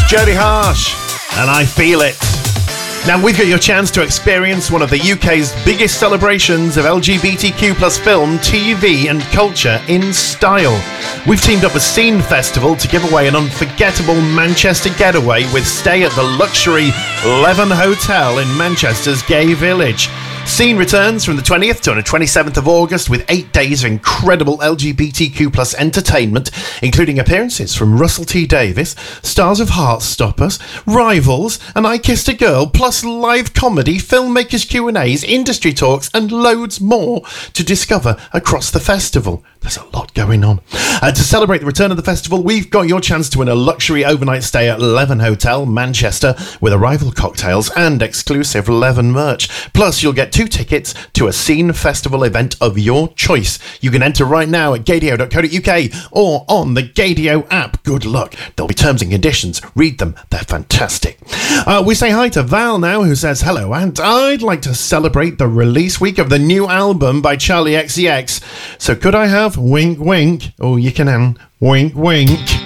Jodie Harsh, and I Feel It. Now we've got your chance to experience one of the UK's biggest celebrations of LGBTQ plus film, TV and culture in style. We've teamed up with Scene Festival to give away an unforgettable Manchester getaway with stay at the luxury Leven Hotel in Manchester's Gay Village. Scene returns from the 20th to the 27th of August with 8 days of incredible LGBTQ plus entertainment, including appearances from Russell T Davies, stars of Heartstoppers, Rivals, and I Kissed a Girl, plus live comedy, filmmakers Q&As, industry talks, and loads more to discover across the festival. There's a lot going on. To celebrate the return of the festival, we've got your chance to win a luxury overnight stay at Leven Hotel, Manchester, with arrival cocktails and exclusive Leven merch. Plus, you'll get 2 tickets to a Scene Festival event of your choice. You can enter right now at gaydeo.co.uk or on the Gaydio app. Good luck. There'll be terms and conditions. Read them. They're fantastic. We say hi to Val now, who says, hello, and I'd like to celebrate the release week of the new album by Charlie XCX. So could I have wink, wink? Oh, you can, wink, wink.